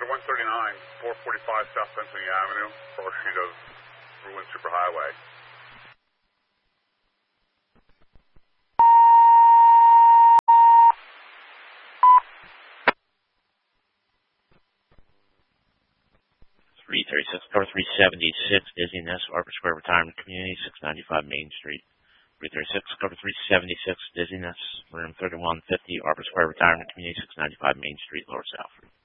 139, 445 South Pennsylvania Avenue, first sheet of Bruin Superhighway. Cover 376, dizziness, Arbor Square Retirement Community, 695 Main Street. 336, cover 376, dizziness, room 3150, Arbor Square Retirement Community, 695 Main Street, Lower South.